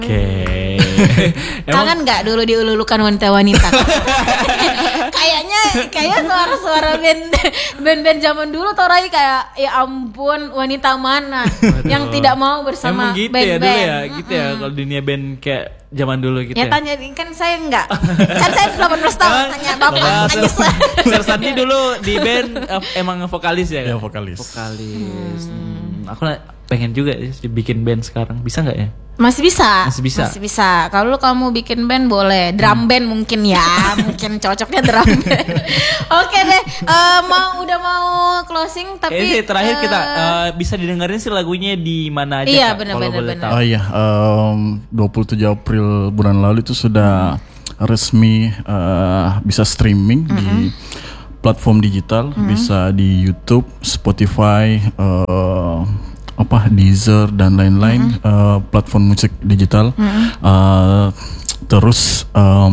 Kangen nggak dulu diululukan wanita-wanita? Kayaknya suara-suara band zaman dulu Torai kayak ya ampun wanita mana yang tidak mau bersama emang gitu band-band. Ya dulu ya, gitu ya kalau dunia band kayak zaman dulu gitu. Ya tanya kan saya enggak. Kan saya 18 tahun tanya bapak aja. Sir Sandi dulu di band emang vokalis ya? Ya vokalis. Aku pengen juga bikin band sekarang. Bisa nggak ya? Masih bisa. Masih bisa. Kalau kamu bikin band boleh, drum band mungkin ya, mungkin cocoknya drum band. Oke deh, udah mau closing tapi terakhir kita bisa didengerin sih lagunya di mana aja? Iya, Kak, benar. Oh iya, 27 April bulan lalu itu sudah resmi bisa streaming di platform digital, bisa di YouTube, Spotify, Deezer dan lain-lain platform musik digital. Terus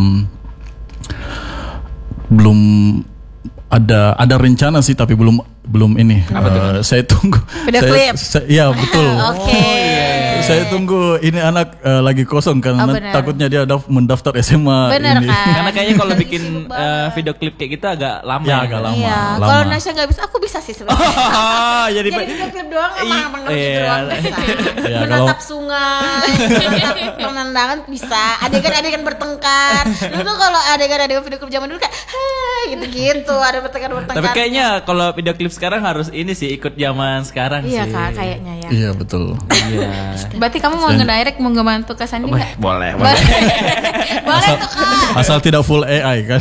belum ada rencana sih tapi belum ini. Saya tunggu. Video klip. Iya betul. Oke. Saya tunggu ini anak lagi kosong karena takutnya dia mendaftar SMA. Bener ini. kan? Karena kayaknya kalau bikin video klip kayak gitu agak lama. Ya agak lama. Iya. Kalau Nasya nggak bisa, aku bisa sih sebenarnya. Jadi video klip doang emang gitu doang bisa. Ya, Menatap sungai, menatap pemandangan bisa. Adegan-adegan bertengkar. Dulu tuh kalau adegan-adegan video klip zaman dulu kayak gitu-gitu, ada bertengkar. Tapi kayaknya kalau video klip sekarang harus ini sih ikut zaman sekarang iya, sih. Kak, kayaknya ya. Iya betul. Iya. Berarti kamu mau nge-direct, mau ngebantu Kak Sandi nggak? Boleh. Boleh tuh Kak. Asal tidak full AI kan?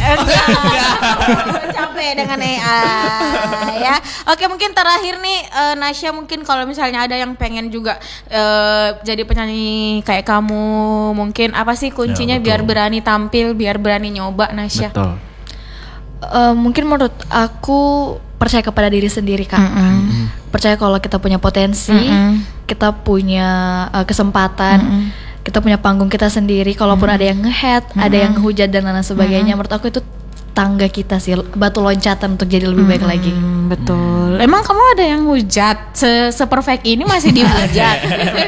Capek dengan AI ya. Oke, mungkin terakhir nih Nasya, mungkin kalau misalnya ada yang pengen juga jadi penyanyi kayak kamu, mungkin apa sih kuncinya biar berani tampil, biar berani nyoba, Nasya? Betul. Mungkin menurut aku percaya kepada diri sendiri, Kak. Percaya kalau kita punya potensi, kita punya kesempatan, kita punya panggung kita sendiri. Kalaupun ada yang nge-hate, ada yang ngehujat dan lain sebagainya, menurut aku itu tangga kita sih, batu loncatan untuk jadi lebih baik lagi. Betul. Emang kamu ada yang hujat se-perfect ini masih dihujat?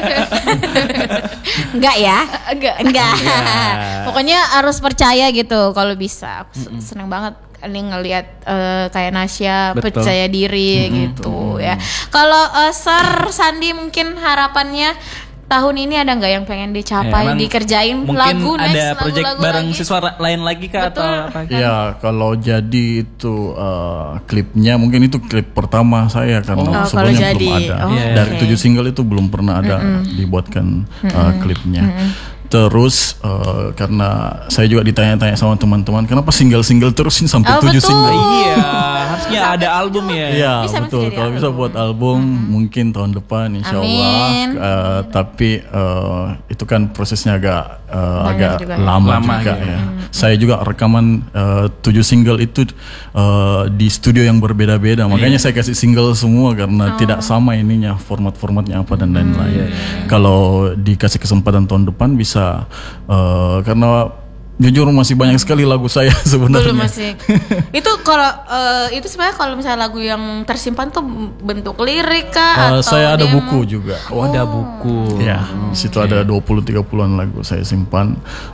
Enggak ya? Enggak. Pokoknya harus percaya gitu kalau bisa. Aku seneng banget ini ngelihat kayak Nasya percaya diri gitu ya. Kalau Sir Sandi mungkin harapannya tahun ini ada nggak yang pengen dicapai, dikerjain mungkin lagu ada next, project lagu bareng lagi? siswa lain lagi kah atau apa? Ya kalau jadi itu klipnya mungkin itu klip pertama saya karena sebelumnya belum ada. Dari 7 single itu belum pernah ada dibuatkan klipnya. Terus karena saya juga ditanya-tanya sama teman-teman, kenapa single-single terus ini sampai 7 single? Iya, harusnya ada album ya. Iya betul. Kalau bisa buat album mungkin tahun depan insya Allah. Tapi itu kan prosesnya agak lama juga ya. Saya juga rekaman 7 single itu di studio yang berbeda-beda. Makanya saya kasih single semua karena tidak sama ininya, format-formatnya apa dan lain-lain. Kalau dikasih kesempatan tahun depan bisa. Karena jujur masih banyak sekali lagu saya sebenarnya. Belum masih. Itu kalau itu sebenarnya kalau misalnya lagu yang tersimpan tuh bentuk lirik kah? Saya ada buku juga. Ada buku. Ya, di situ ada 20-30an lagu saya simpan.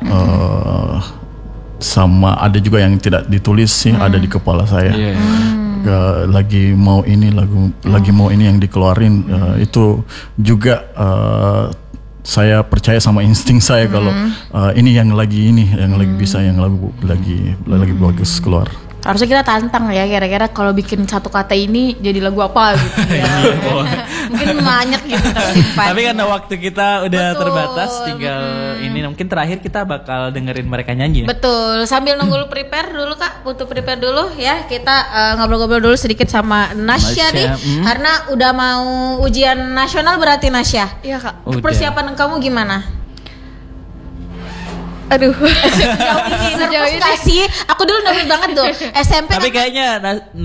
Sama ada juga yang tidak ditulis sih, ada di kepala saya. Lagi mau ini lagi mau ini yang dikeluarin. Itu juga saya percaya sama insting saya kalau ini yang lagi bisa, yang lagi bagus keluar. Harusnya kita tantang ya, kira-kira kalau bikin satu kata ini jadi lagu apa gitu ya. Mungkin banyak gitu tersimpan. Tapi karena waktu kita udah terbatas, tinggal ini mungkin terakhir kita bakal dengerin mereka nyanyi. Betul, sambil nunggu lu prepare dulu Kak, butuh prepare dulu ya. Kita ngobrol-ngobrol dulu sedikit sama Nasya nih, karena udah mau ujian nasional berarti Nasya. Iya Kak. Persiapan kamu gimana? Aduh. Sejauh ini sih, aku dulu nervous banget tuh SMP. Tapi kayaknya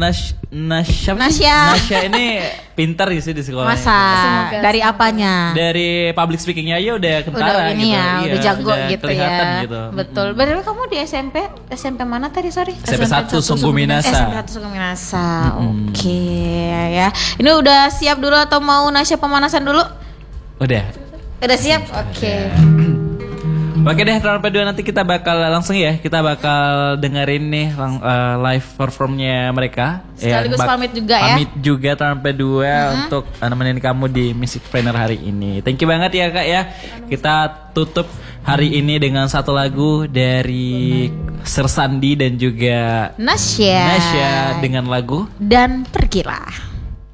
Nasya ini pintar sih di sekolah. Masa? Dari apanya? Dari public speakingnya aja udah kentara ini gitu. ya, udah jago gitu ya. Gitu. Betul. Berarti kamu di SMP mana tadi, sorry? SMP 1 Sungguh Minasa. SMP 1 Sungguh Minasa. Oke ya. Ini udah siap dulu atau mau Nasya pemanasan dulu? Udah siap? Oke. Oke deh, Trompet 2 nanti kita bakal langsung ya, kita bakal dengerin nih live performnya mereka. Sekaligus pamit juga ya. Pamit juga Trompet 2 untuk nemenin kamu di Music Trainer hari ini. Thank you banget ya Kak ya. Kita tutup hari ini dengan satu lagu dari Sir Sandi dan juga Nasya dengan lagu Dan Pergilah.